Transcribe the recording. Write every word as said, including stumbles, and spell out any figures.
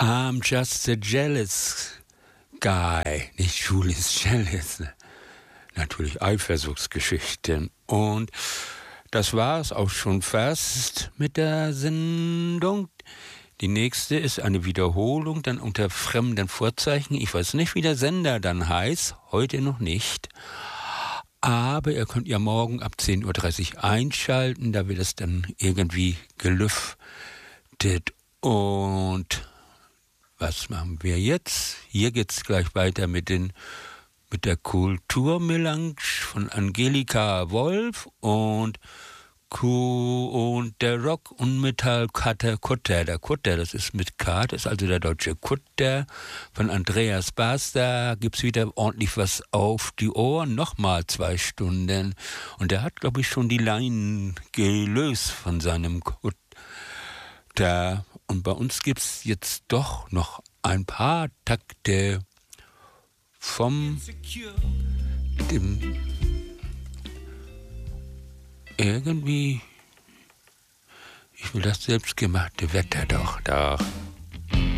I'm just a jealous guy. Nicht Julius jealous. Ne? Natürlich Eifersuchtsgeschichten. Und das war es auch schon fast mit der Sendung. Die nächste ist eine Wiederholung, dann unter fremden Vorzeichen. Ich weiß nicht, wie der Sender dann heißt. Heute noch nicht. Aber ihr könnt ja morgen ab zehn Uhr dreißig einschalten. Da wird es dann irgendwie gelüftet. Und was machen wir jetzt? Hier geht es gleich weiter mit den mit der Kulturmelange von Angelika Wolf und Kuh und der Rock- und Metall-Cutter Kutter. Der Kutter, das ist mit K, das ist also der deutsche Kutter von Andreas Baas. Da gibt es wieder ordentlich was auf die Ohren. Nochmal zwei Stunden. Und der hat, glaube ich, schon die Leinen gelöst von seinem Kutter. Und bei uns gibt es jetzt doch noch ein paar Takte vom dem irgendwie, ich will das selbstgemachte Wetter doch, doch.